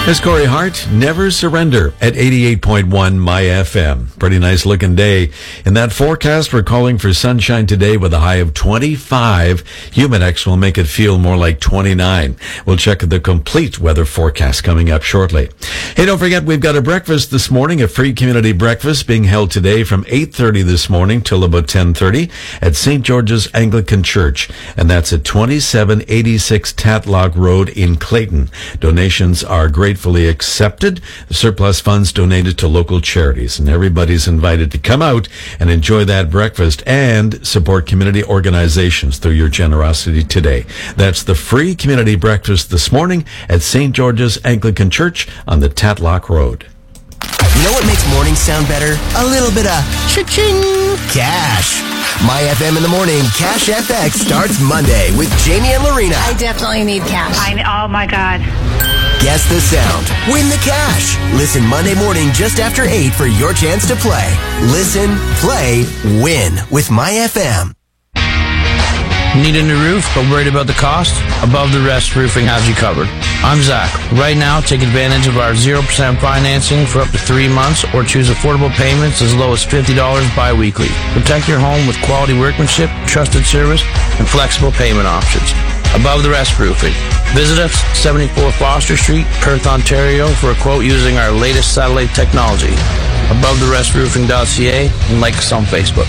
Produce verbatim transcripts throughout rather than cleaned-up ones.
It's Corey Hart, Never Surrender at eighty-eight point one My F M. Pretty nice looking day. In that forecast, we're calling for sunshine today with a high of twenty-five. Humidex will make it feel more like twenty-nine. We'll check the complete weather forecast coming up shortly. Hey, don't forget, we've got a breakfast this morning, a free community breakfast being held today from eight thirty this morning till about ten thirty at Saint George's Anglican Church. And that's at twenty-seven eighty-six Tatlock Road in Clayton. Donations are gratefully accepted. The surplus funds donated to local charities, and everybody's invited to come out and enjoy that breakfast and support community organizations through your generosity today. That's the free community breakfast this morning at Saint George's Anglican Church on the Tatlock Road. You know what makes mornings sound better? A little bit of cha-ching cash. My F M in the morning, Cash F X starts Monday with Jamie and Lorena. I definitely need cash. I, oh my God. Guess the sound. Win the cash. Listen Monday morning just after eight for your chance to play. Listen, play, win with My F M. Need a new roof but worried about the cost? Above the Rest Roofing has you covered. I'm Zach. Right now, take advantage of our zero percent financing for up to three months or choose affordable payments as low as fifty dollars bi-weekly. Protect your home with quality workmanship, trusted service, and flexible payment options. Above the Rest Roofing. Visit us, seventy-four Foster Street, Perth, Ontario, for a quote using our latest satellite technology. above the rest roofing dot c a and like us on Facebook.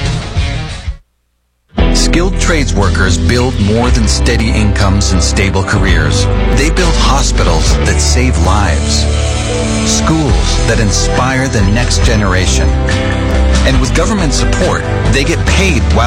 Skilled trades workers build more than steady incomes and stable careers. They build hospitals that save lives, schools that inspire the next generation. And with government support, they get paid while